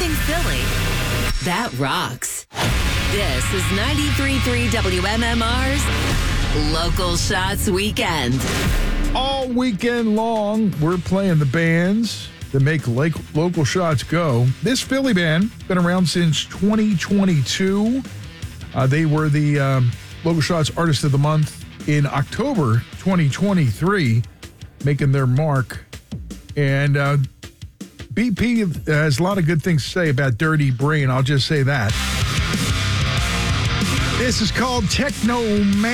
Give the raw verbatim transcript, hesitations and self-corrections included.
in Philly. That rocks. This is ninety-three point three W M M R's Local Shots Weekend. All weekend long, we're playing the bands that make lake, local shots go. This Philly band, been around since twenty twenty-two. Uh, they were the um, Local Shots Artist of the Month in October twenty twenty-three, making their mark. And uh, B P has a lot of good things to say about Dirty Brain. I'll just say that. This is called Techno Man.